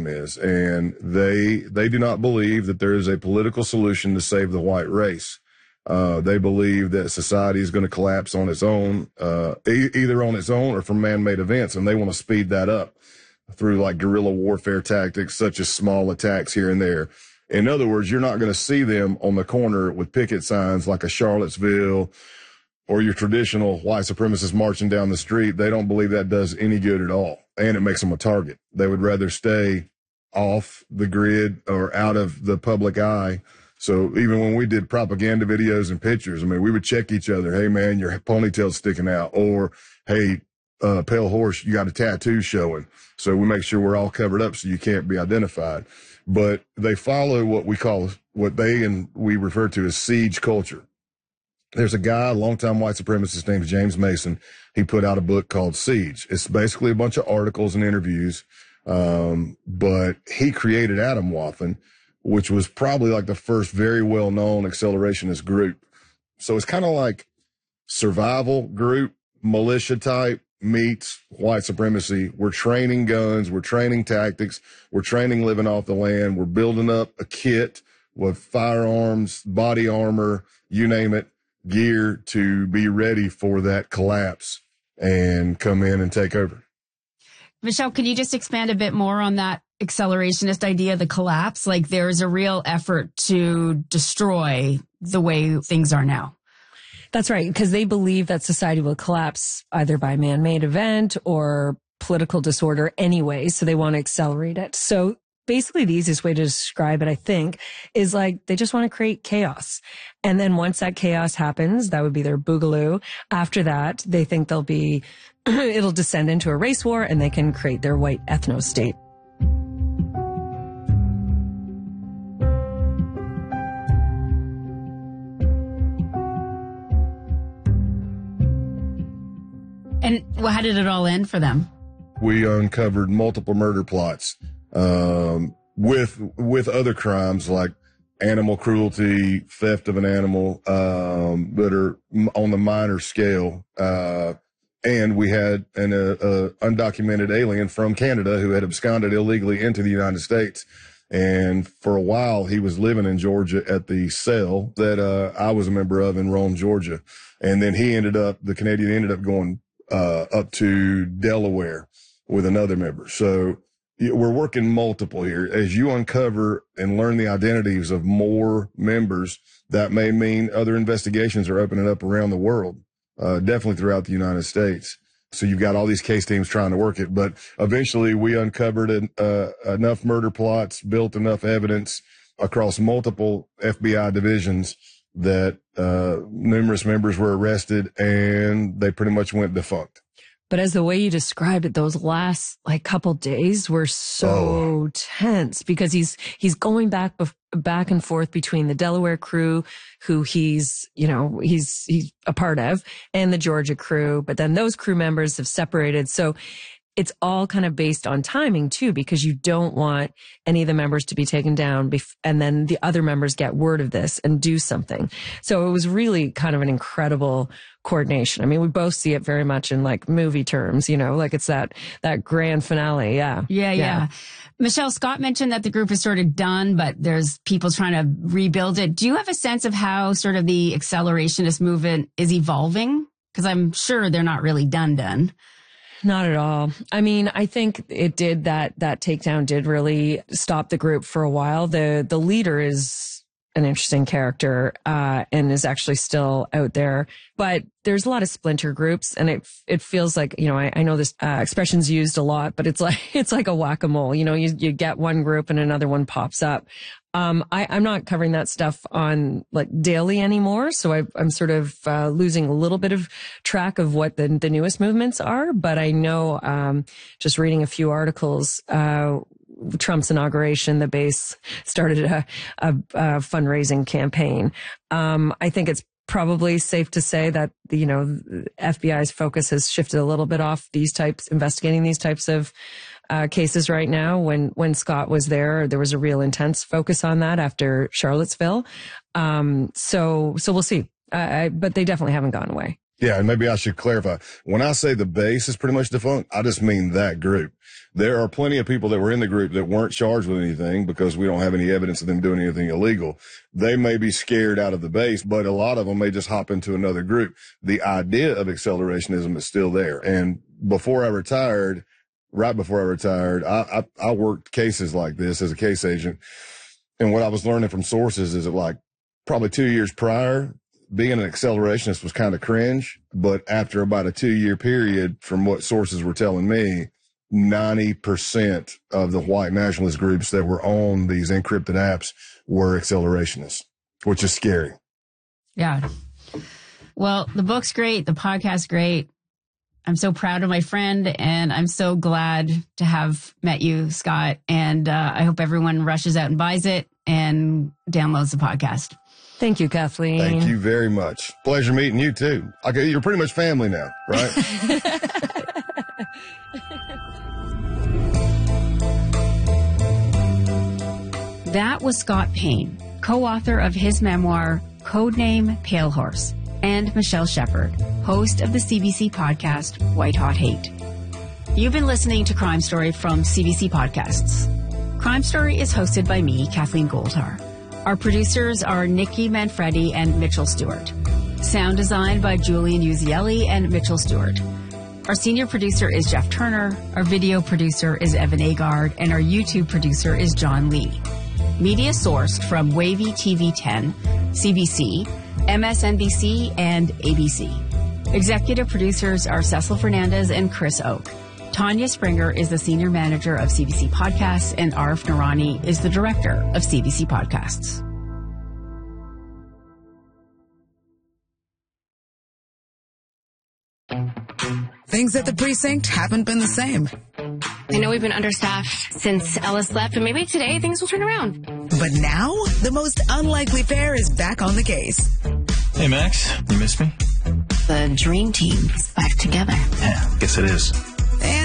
problem is. And they do not believe that there is a political solution to save the white race. They believe that society is going to collapse on its own, either on its own or from man-made events. And they want to speed that up through like guerrilla warfare tactics, such as small attacks here and there. In other words, you're not going to see them on the corner with picket signs like a Charlottesville or your traditional white supremacists marching down the street. They don't believe that does any good at all. And it makes them a target. They would rather stay off the grid or out of the public eye. So even when we did propaganda videos and pictures, I mean, we would check each other. Hey, man, your ponytail's sticking out. Or, hey, pale horse, you got a tattoo showing. So we make sure we're all covered up so you can't be identified. But they follow what we refer to as siege culture. There's a guy, a longtime white supremacist named James Mason. He put out a book called Siege. It's basically a bunch of articles and interviews. But he created Atomwaffen, which was probably like the first very well-known accelerationist group. So it's kind of like survival group, militia type meets white supremacy. We're training guns. We're training tactics. We're training living off the land. We're building up a kit with firearms, body armor, you name it, gear to be ready for that collapse and come in and take over. Michelle, could you just expand a bit more on that accelerationist idea, the collapse? Like there's a real effort to destroy the way things are now. That's right, because they believe that society will collapse either by man-made event or political disorder anyway, so they want to accelerate it. So basically the easiest way to describe it, I think, is like they just want to create chaos. And then once that chaos happens, that would be their boogaloo. After that, they think it'll descend into a race war and they can create their white ethno-state. And how did it all end for them? We uncovered multiple murder plots, with other crimes like animal cruelty, theft of an animal, that are on the minor scale. And we had an undocumented alien from Canada who had absconded illegally into the United States. And for a while, he was living in Georgia at the cell that I was a member of in Rome, Georgia. And then the Canadian ended up going up to Delaware with another member. So we're working multiple here. As you uncover and learn the identities of more members, that may mean other investigations are opening up around the world, definitely throughout the United States. So you've got all these case teams trying to work it. But eventually we uncovered enough murder plots, built enough evidence across multiple FBI divisions that numerous members were arrested and they pretty much went defunct. But as the way you described it, those last couple days were so tense because he's going back and forth between the Delaware crew, who he's a part of, and the Georgia crew. But then those crew members have separated. So it's all kind of based on timing too, because you don't want any of the members to be taken down and then the other members get word of this and do something. So it was really kind of an incredible coordination. I mean, we both see it very much in like movie terms, like it's that grand finale. Yeah. Michelle, Scott mentioned that the group is sort of done, but there's people trying to rebuild it. Do you have a sense of how sort of the accelerationist movement is evolving? Because I'm sure they're not really done. Not at all. I mean, I think it did that takedown did really stop the group for a while. The leader is an interesting character, and is actually still out there, but there's a lot of splinter groups and it feels like, I know this expression's used a lot, but it's like a whack-a-mole, you get one group and another one pops up. I'm not covering that stuff on like daily anymore. So I'm sort of, losing a little bit of track of what the newest movements are. But I know, just reading a few articles, Trump's inauguration, the base started a fundraising campaign. I think it's probably safe to say that, the FBI's focus has shifted a little bit off investigating these types of cases right now. When Scott was there was a real intense focus on that after Charlottesville. So we'll see. But they definitely haven't gone away. Yeah, and maybe I should clarify. When I say the base is pretty much defunct, I just mean that group. There are plenty of people that were in the group that weren't charged with anything because we don't have any evidence of them doing anything illegal. They may be scared out of the base, but a lot of them may just hop into another group. The idea of accelerationism is still there. And right before I retired, I worked cases like this as a case agent. And what I was learning from sources is that like probably 2 years prior, being an accelerationist was kind of cringe. But after about a 2-year period, from what sources were telling me, 90% of the white nationalist groups that were on these encrypted apps were accelerationists, which is scary. Yeah. Well, the book's great. The podcast's great. I'm so proud of my friend, and I'm so glad to have met you, Scott. And I hope everyone rushes out and buys it and downloads the podcast. Thank you, Kathleen. Thank you very much. Pleasure meeting you, too. Okay, you're pretty much family now, right? That was Scott Payne, co-author of his memoir, Codename Pale Horse, and Michelle Shepard, host of the CBC podcast, White Hot Hate. You've been listening to Crime Story from CBC Podcasts. Crime Story is hosted by me, Kathleen Goldhar. Our producers are Nikki Manfredi and Mitchell Stewart. Sound design by Julian Uzielli and Mitchell Stewart. Our senior producer is Jeff Turner. Our video producer is Evan Agard. And our YouTube producer is John Lee. Media sourced from Wavy TV 10, CBC, MSNBC, and ABC. Executive producers are Cecil Fernandez and Chris Oak. Tanya Springer is the senior manager of CBC Podcasts, and Arif Noorani is the director of CBC Podcasts. Things at the precinct haven't been the same. I know we've been understaffed since Ellis left, but maybe today things will turn around. But now, the most unlikely pair is back on the case. Hey, Max, you miss me? The dream team is back together. Yeah, guess it is.